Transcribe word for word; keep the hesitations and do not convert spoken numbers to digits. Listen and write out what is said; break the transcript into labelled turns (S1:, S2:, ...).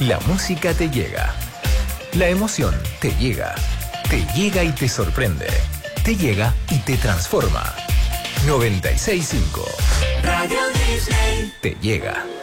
S1: La música te llega. La emoción te llega. Te llega y te sorprende. Te llega y te transforma. noventa y seis punto cinco. Radio Disney. Te llega.